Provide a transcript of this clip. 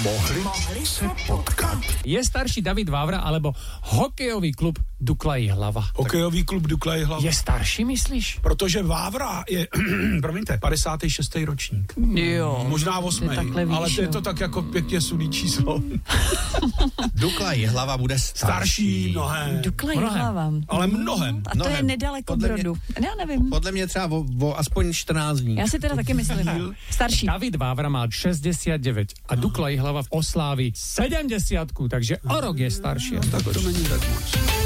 Mohli se potkat. Je starší David Vávra alebo hokejový klub Dukla Jihlava? Hokejový klub Dukla Jihlava. Je starší, myslíš? Protože Vávra je, promiňte, 56. ročník. Jo. Možná 8. Ale to je to tak jako pěkně sudý číslo. Dukla Jihlava bude Starší mnohem. Dukla Jihlava. Ale mnohem. A to je nedaleko Brodu. Já nevím. Podle mě třeba o aspoň 14 dní. Já si teda taky myslím. Starší. David Vávra mal 69 a Dukla Jihlava osláví 70, takže o rok je starší. Tak to není tak moc.